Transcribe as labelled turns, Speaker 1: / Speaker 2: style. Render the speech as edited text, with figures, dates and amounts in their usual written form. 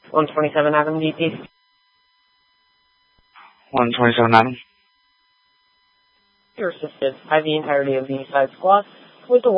Speaker 1: 127 Adam DP.
Speaker 2: 127 Adam.
Speaker 1: You're assisted by the entirety of the East Side Squad with the